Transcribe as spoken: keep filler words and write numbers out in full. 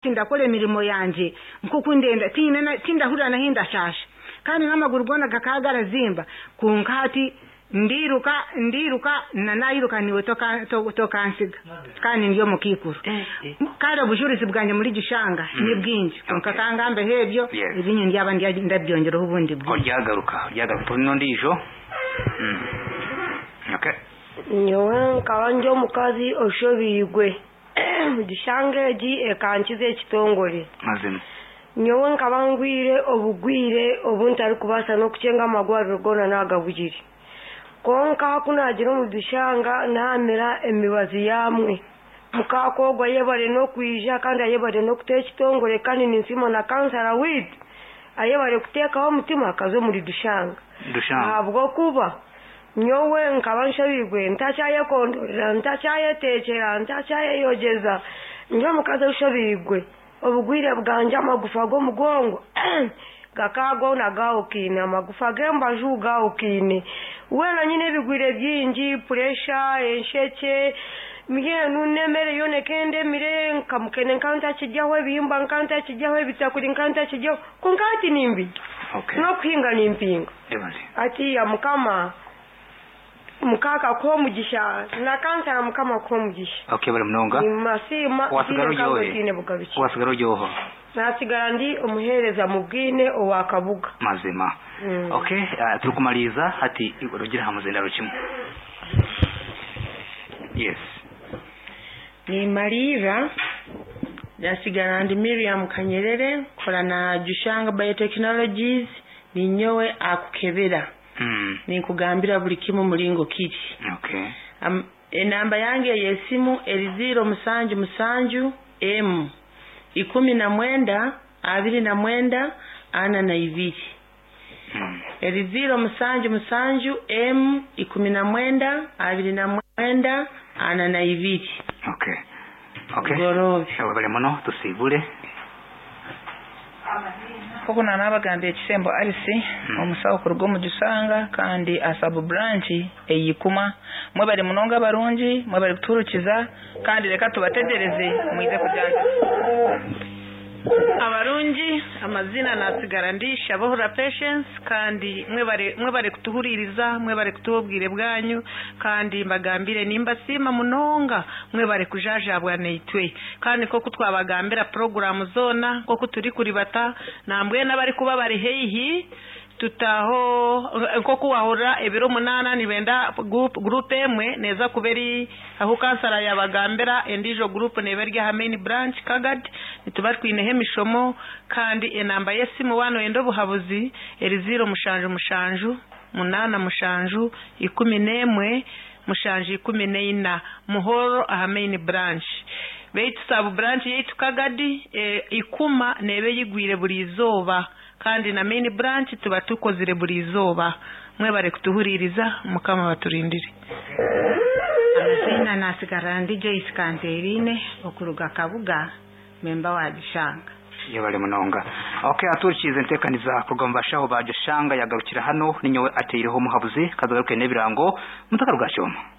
tinda kole mirimo yanje nkuko ndenda tinena tinda hura na hinda shasha kandi nkamaguru gona gakagara zimba kunkati ndiruka ndiruka na nayiruka niwe toka to, toka ansiga kandi ndiyo mukikuru eh, eh. Kada bujurizi bwanje muri gishanga mm. ni bwinji okay. Kakangambe hebyo yes. Ibinyu ndiyaba ndabyongera ubundi bwo ryagaruka ryagaruka no ndijo mm. Okay. Nyowe kawanjo mukazi oshobigwe mu gishanga gi ekankize kitongore mazina nyowe nkabangwire obugwire obuntari kubasa no kucenga amagwariro gona nagabugiri konka kunagira mu dushanga namera emibazi yamwe mukakogwa yebare no kwija kandi ayebare no kuteka kitongore kandi ninsimo na kansara wid ayebare kuteka ho mutima akazo muri dushanga dushanga abwo kuba nyowe nkabanshabigwe ntacyaye kondorera ntacyaye tekera ntacyaye yogeza nyo mukaze ushabigwe obugwire bwanje amagufa go mugongo gakago na gawo kine amagufa gemba juga ukine wena nyine bigwire byinji pressure ensheke miye nunemere yone kende mire nkamukene nkanta kijyaho bimba nkanta kijyaho bitakuri nkanta kijyaho kunkati nimbi okay no kwinga nimpinga ati ya mukama mukaka ko mugisha na kansara mukama ko mugisha okay bari mnonga masima wasigaro yohe wasigaro yoho nasigara ndi umuhereza mu bwine owakabuga mazima mm. Okay uh, turukumaliza hati urugira hamuzenda rukimwe yes ni Mariva nasigara ndi Miriam Kanyerere kola na Gishanga Biotechnologies ni nyowe akukebera mm. ni kugambira buli kimu mulingo kiti okay um, enamba yange yesimu eliziro musanju musanju m ikumi na mwenda abiri na mwenda ana na ibiri mm. eliziro musanju musanju m ikumi na mwenda abiri na mwenda ana na ibiri okay okay gorobi bale muno tusibule koko nanabagambe ekisembo alisi mm. omusawo kurugo mu Gisanga kandi asabu branch eyikuma mwe bali munonga barungi mwe bali kuturukiza kandi leka tubategereze muize kujanja abarungi amazina nasigara ndisha bohora patience kandi mwe bari mwe bari kutuhuririza mwe bari kutubwire bwanyu kandi mbagambire nimba sima munonga mwe bari kujajabwa neitwe kandi ko kutwabagambira program zona ko kuturi kuri bata nambwe nabari kuba bari heihi tutaho ko kuwahora ebiro munana nibenda group group emwe neza kuberi aho kansara yabagambira endijo group neberya ha main branch kagad nitubatwine hemishomo kandi enamba yesimu wano endo buhabuzi eliziro mushanju mushanju munana mushanju ikumi nemwe mushanju ikumi neina muhoro ha main branch beitu sub branch yetu kagadi e, ikuma nebe yigwire buri zoba kandi na main branch tuba tukozire buri zoba mwe bare kutuhuririza mukama baturindire amazina nasigara ndi Joyce Kanterine okuruga Kabuga memba wa Gishanga iyo bari munonga okay aturikize ntekaniza kugomba shaho ba Gishanga yagarukira hano ninyowe ateireho muhabuzi kazagaruke nebirango mutaka rugashoma